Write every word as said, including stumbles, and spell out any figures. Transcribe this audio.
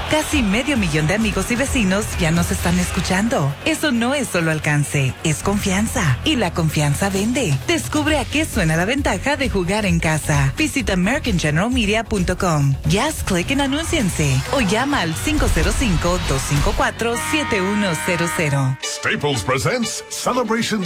Casi medio millón de amigos y vecinos ya nos están escuchando. Eso no es solo alcance, es confianza. Y la confianza vende. Descubre a qué suena la ventaja de jugar en casa. Visita american general media punto com. Ya haz clic en anúnciense o llama al cinco cero cinco, dos cinco cuatro, siete uno cero cero. Staples presents Celebration